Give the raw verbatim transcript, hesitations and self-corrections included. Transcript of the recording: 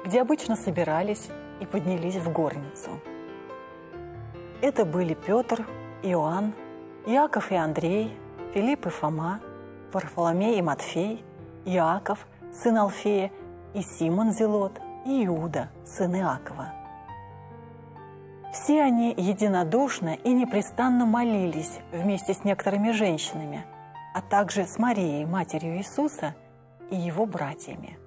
где обычно собирались, и поднялись в горницу. Это были Петр, Иоанн, Иаков и Андрей, Филипп и Фома, Варфоломей и Матфей, Иаков, сын Алфея, и Симон Зелот, и Иуда, сын Иакова. Все они единодушно и непрестанно молились вместе с некоторыми женщинами, а также с Марией, матерью Иисуса, и его братьями.